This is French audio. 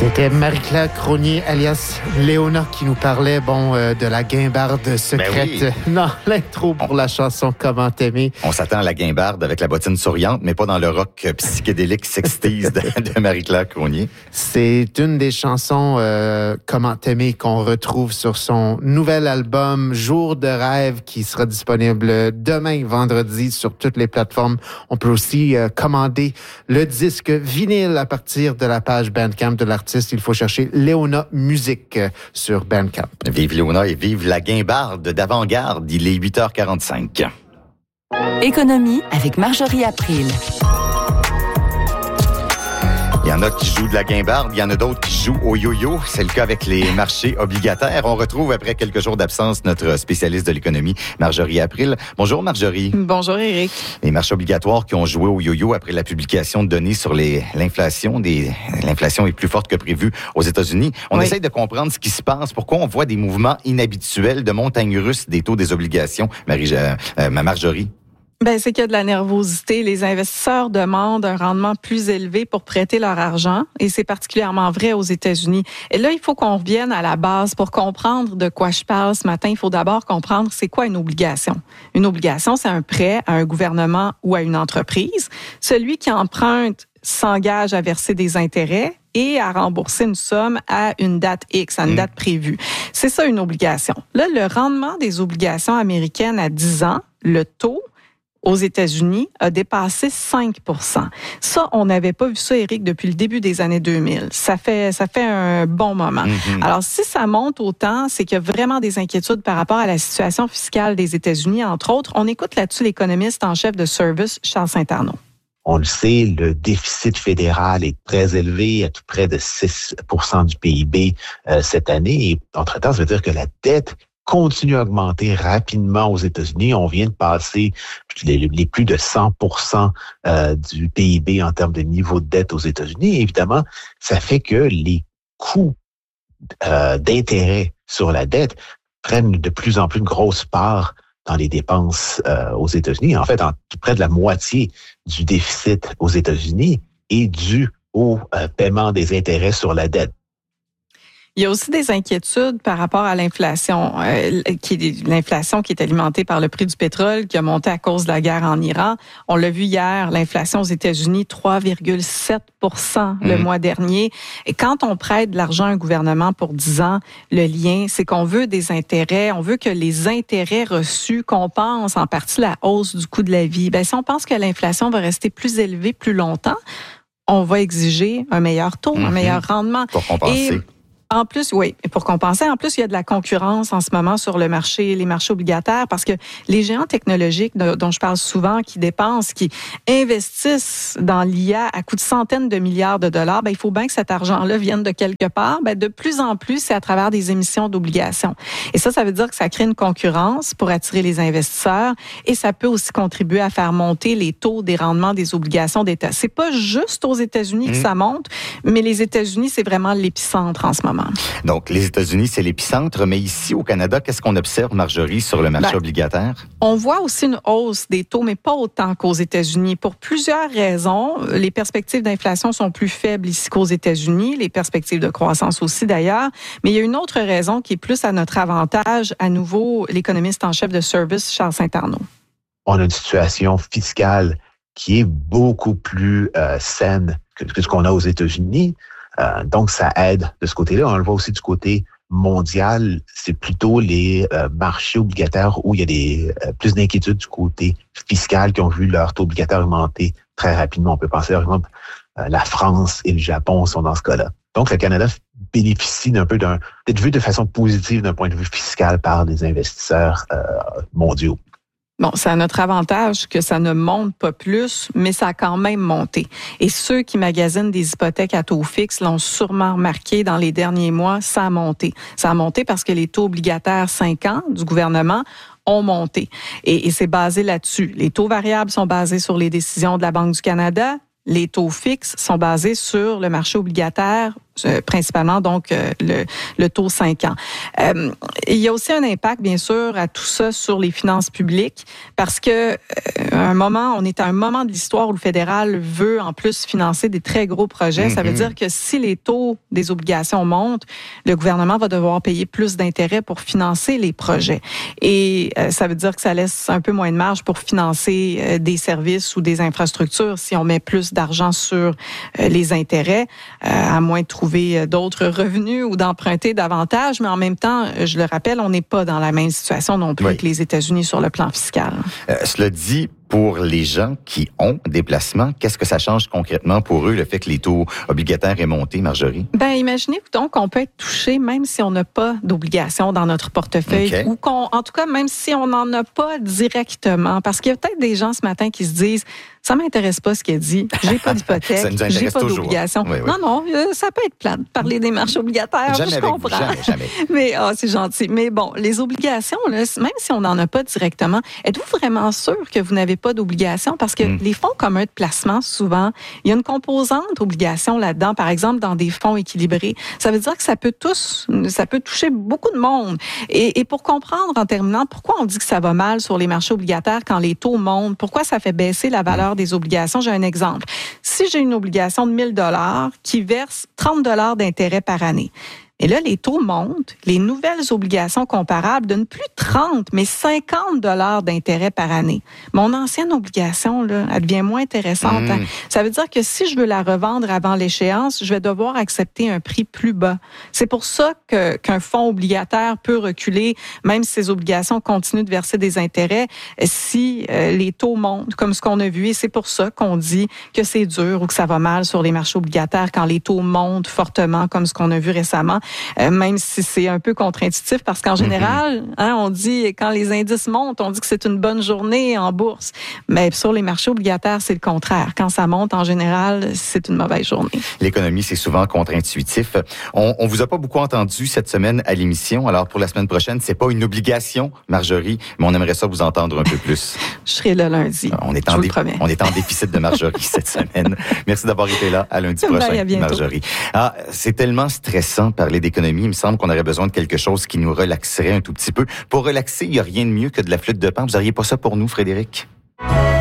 C'était Marie-Claire Cronier, alias Léona, qui nous parlait de la guimbarde secrète. Ben oui. Non, l'intro pour la chanson Comment t'aimer. On s'attend à la guimbarde avec la bottine souriante, mais pas dans le rock psychédélique 60s de Marie-Claire Cronier. C'est une des chansons Comment t'aimer qu'on retrouve sur son nouvel album Jour de rêve qui sera disponible demain, vendredi, sur toutes les plateformes. On peut aussi commander le disque vinyle à partir de la page Bandcamp de l'artiste. Il faut chercher Léona Musique sur Bandcamp. Vive Léona et vive la guimbarde d'avant-garde. Il est 8h45. Économie avec Marjorie April. Il y en a qui jouent de la guimbarde, il y en a d'autres qui jouent au yo-yo. C'est le cas avec les marchés obligataires. On retrouve après quelques jours d'absence notre spécialiste de l'économie, Marjorie April. Bonjour Marjorie. Bonjour Éric. Les marchés obligatoires qui ont joué au yo-yo après la publication de données sur l'inflation. L'inflation est plus forte que prévu aux États-Unis. On essaye de comprendre ce qui se passe. Pourquoi on voit des mouvements inhabituels de montagne russe des taux des obligations, Marjorie? C'est qu'il y a de la nervosité. Les investisseurs demandent un rendement plus élevé pour prêter leur argent et c'est particulièrement vrai aux États-Unis. Et là, il faut qu'on revienne à la base pour comprendre de quoi je parle ce matin. Il faut d'abord comprendre c'est quoi une obligation. Une obligation, c'est un prêt à un gouvernement ou à une entreprise. Celui qui emprunte s'engage à verser des intérêts et à rembourser une somme à une date X, à une date prévue. C'est ça une obligation. Là, le rendement des obligations américaines à 10 ans, le taux aux États-Unis a dépassé 5 %. Ça, on n'avait pas vu ça, Éric, depuis le début des années 2000. Ça fait un bon moment. Alors, si ça monte autant, c'est qu'il y a vraiment des inquiétudes par rapport à la situation fiscale des États-Unis, entre autres. On écoute là-dessus l'économiste en chef de Service, Charles Saint-Arnaud. On le sait, le déficit fédéral est très élevé, à tout près de 6 % du PIB cette année. Et entre-temps, ça veut dire que la dette continue à augmenter rapidement aux États-Unis. On vient de passer les plus de 100 % du PIB en termes de niveau de dette aux États-Unis. Et évidemment, ça fait que les coûts d'intérêt sur la dette prennent de plus en plus une grosse part dans les dépenses aux États-Unis. En fait, près de la moitié du déficit aux États-Unis est dû au paiement des intérêts sur la dette. Il y a aussi des inquiétudes par rapport à l'inflation, l'inflation qui est alimentée par le prix du pétrole qui a monté à cause de la guerre en Iran. On l'a vu hier, l'inflation aux États-Unis, 3,7 % le mois dernier. Et quand on prête de l'argent à un gouvernement pour 10 ans, le lien, c'est qu'on veut des intérêts, on veut que les intérêts reçus compensent en partie la hausse du coût de la vie. Si on pense que l'inflation va rester plus élevée plus longtemps, on va exiger un meilleur taux, un meilleur rendement. Pour compenser. En plus, oui, pour compenser. En plus, il y a de la concurrence en ce moment sur les marchés obligataires parce que les géants technologiques dont je parle souvent, qui dépensent, qui investissent dans l'IA à coût de centaines de milliards de dollars, il faut bien que cet argent-là vienne de quelque part. De plus en plus, c'est à travers des émissions d'obligations. Et ça veut dire que ça crée une concurrence pour attirer les investisseurs et ça peut aussi contribuer à faire monter les taux des rendements des obligations d'État. C'est pas juste aux États-Unis que ça monte, mais les États-Unis, c'est vraiment l'épicentre en ce moment. Donc, les États-Unis, c'est l'épicentre, mais ici, au Canada, qu'est-ce qu'on observe, Marjorie, sur le marché obligataire? On voit aussi une hausse des taux, mais pas autant qu'aux États-Unis. Pour plusieurs raisons, les perspectives d'inflation sont plus faibles ici qu'aux États-Unis, les perspectives de croissance aussi d'ailleurs, mais il y a une autre raison qui est plus à notre avantage, à nouveau, l'économiste en chef de Service, Charles Saint-Arnaud. On a une situation fiscale qui est beaucoup plus saine que ce qu'on a aux États-Unis. Donc, ça aide de ce côté-là. On le voit aussi du côté mondial. C'est plutôt les marchés obligataires où il y a plus d'inquiétudes du côté fiscal qui ont vu leur taux obligataire augmenter très rapidement. On peut penser, par exemple, la France et le Japon sont dans ce cas-là. Donc, le Canada bénéficie d'être vu de façon positive d'un point de vue fiscal par des investisseurs mondiaux. C'est à notre avantage que ça ne monte pas plus, mais ça a quand même monté. Et ceux qui magasinent des hypothèques à taux fixe l'ont sûrement remarqué dans les derniers mois, ça a monté. Ça a monté parce que les taux obligataires 5 ans du gouvernement ont monté. Et c'est basé là-dessus. Les taux variables sont basés sur les décisions de la Banque du Canada. Les taux fixes sont basés sur le marché obligataire principalement donc le taux 5 ans. Il y a aussi un impact, bien sûr, à tout ça sur les finances publiques parce que on est à un moment de l'histoire où le fédéral veut en plus financer des très gros projets. Ça veut dire que si les taux des obligations montent, le gouvernement va devoir payer plus d'intérêts pour financer les projets. Et ça veut dire que ça laisse un peu moins de marge pour financer des services ou des infrastructures si on met plus d'argent sur les intérêts, à moins de trouver d'autres revenus ou d'emprunter davantage. Mais en même temps, je le rappelle, on n'est pas dans la même situation non plus que les États-Unis sur le plan fiscal. Cela dit, pour les gens qui ont des placements, qu'est-ce que ça change concrètement pour eux, le fait que les taux obligataires aient monté, Marjorie? Imaginez donc qu'on peut être touché même si on n'a pas d'obligation dans notre portefeuille ou en tout cas, même si on n'en a pas directement. Parce qu'il y a peut-être des gens ce matin qui se disent ça m'intéresse pas ce qu'elle dit, j'ai pas d'hypothèque, j'ai pas d'obligation. Oui. Non, ça peut être plate de parler des marchés obligataires, je comprends. Jamais. Mais c'est gentil. Mais bon, les obligations, là, même si on n'en a pas directement, êtes-vous vraiment sûr que vous n'avez pas d'obligation? Parce que les fonds communs de placement, souvent, il y a une composante obligation là-dedans, par exemple, dans des fonds équilibrés. Ça veut dire que ça peut toucher beaucoup de monde. Et pour comprendre, en terminant, pourquoi on dit que ça va mal sur les marchés obligataires quand les taux montent, pourquoi ça fait baisser la valeur des obligations? J'ai un exemple. Si j'ai une obligation de 1 000 $ qui verse 30 $ d'intérêt par année, et là, les taux montent, les nouvelles obligations comparables donnent plus 30, mais 50 $ d'intérêt par année. Mon ancienne obligation, là, elle devient moins intéressante. Hein? Ça veut dire que si je veux la revendre avant l'échéance, je vais devoir accepter un prix plus bas. C'est pour ça qu'un fonds obligataire peut reculer, même si ses obligations continuent de verser des intérêts, si les taux montent, comme ce qu'on a vu. Et c'est pour ça qu'on dit que c'est dur ou que ça va mal sur les marchés obligataires quand les taux montent fortement, comme ce qu'on a vu récemment. Même si c'est un peu contre-intuitif, parce qu'en général, on dit, quand les indices montent, on dit que c'est une bonne journée en bourse. Mais sur les marchés obligataires, c'est le contraire. Quand ça monte, en général, c'est une mauvaise journée. L'économie, c'est souvent contre-intuitif. On vous a pas beaucoup entendu cette semaine à l'émission. Alors, pour la semaine prochaine, c'est pas une obligation, Marjorie, mais on aimerait ça vous entendre un peu plus. Je serai là lundi. On est en déficit de Marjorie cette semaine. Merci d'avoir été là. À lundi prochain, Marjorie. C'est tellement stressant parler d'économie. Il me semble qu'on aurait besoin de quelque chose qui nous relaxerait un tout petit peu. Pour relaxer, il n'y a rien de mieux que de la flûte de Pan. Vous n'auriez pas ça pour nous, Frédéric?